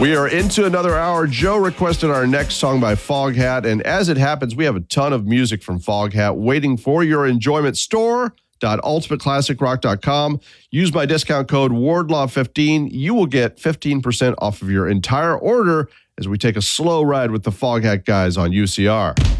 We are into another hour. Joe requested our next song by Foghat, and as it happens, we have a ton of music from Foghat waiting for your enjoyment. Store.ultimateclassicrock.com. Use my discount code Wardlaw15. You will get 15% off of your entire order as we take a slow ride with the Foghat guys on UCR.